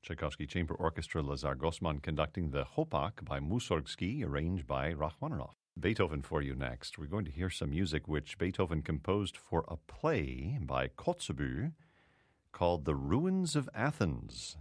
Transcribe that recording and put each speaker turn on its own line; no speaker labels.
Tchaikovsky Chamber Orchestra, Lazar Grossman conducting the Hopak by Mussorgsky, arranged by Rachmaninoff. Beethoven for you next. We're going to hear some music which Beethoven composed for a play by Kotzebue called The Ruins of Athens.